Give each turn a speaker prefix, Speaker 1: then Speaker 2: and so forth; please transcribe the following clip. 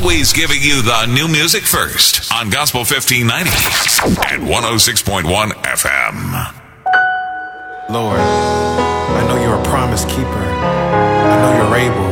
Speaker 1: always giving you the new music first on Gospel 1590 and 106.1 FM.
Speaker 2: Lord, I know you're a promise keeper. I know you're able.